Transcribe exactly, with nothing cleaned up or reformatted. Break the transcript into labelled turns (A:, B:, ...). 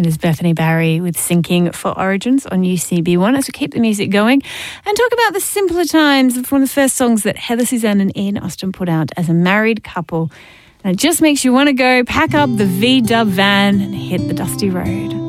A: It is Bethany Barry with Sinking for Origins on U C B one as we keep the music going and talk about the simpler times of one of the first songs that Heather Suzanne and Ian Austin put out as a married couple. And it just makes you want to go pack up the V-dub van and hit the dusty road.